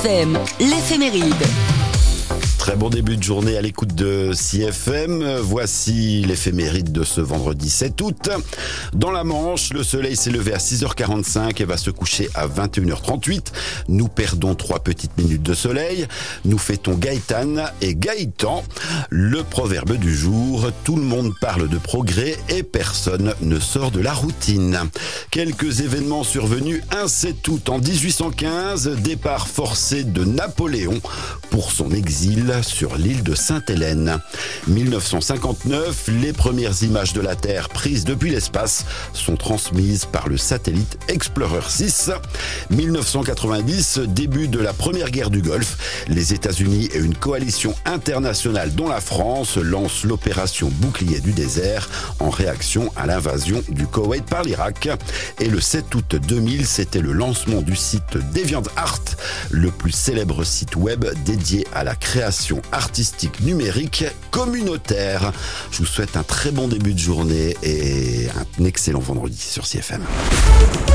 CFM, l'éphéméride. Très bon début de journée à l'écoute de CFM. Voici l'éphéméride de ce vendredi 7 août. Dans la Manche, le soleil s'est levé à 6h45 et va se coucher à 21h38. Nous perdons 3 petites minutes de soleil. Nous fêtons Gaëtan et Gaëtan. Le proverbe du jour, tout le monde parle de progrès et personne ne sort de la routine. Quelques événements survenus un 7 août en 1815, départ forcé de Napoléon pour son exil sur l'île de Sainte-Hélène. 1959, les premières images de la Terre prises depuis l'espace sont transmises par le satellite Explorer 6. 1990, début de la première guerre du Golfe. Les États-Unis et une coalition internationale dont la France lancent l'opération Bouclier du désert en réaction à l'invasion du Koweït par l'Irak. Et le 7 août 2000, c'était le lancement du site DeviantArt, le plus célèbre site web dédié à la création artistique numérique communautaire. Je vous souhaite un très bon début de journée et un excellent vendredi sur CFM.